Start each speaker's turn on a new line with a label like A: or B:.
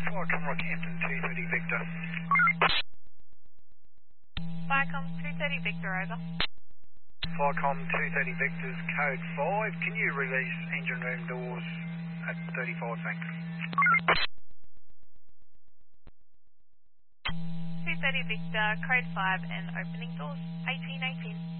A: Flycom Rockhampton 230 Victor.
B: Flycom 230 Victor, over.
A: Flycom 230 Victor's code 5. Can you release engine room doors at 35, thanks?
B: 230 Victor, code 5 and opening doors 1818.